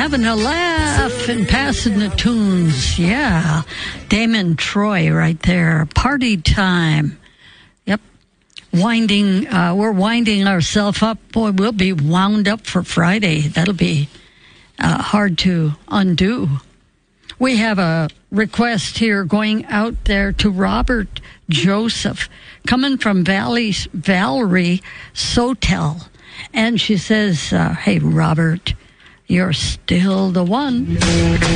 having a laugh and passing the tunes. Yeah, Damon Troy right there. Party time. Yep. We're winding ourselves up. Boy, we'll be wound up for Friday. That'll be hard to undo. We have a request here going out there to Robert Joseph, coming from Valerie Sotel. And she says, hey, Robert, you're still the one.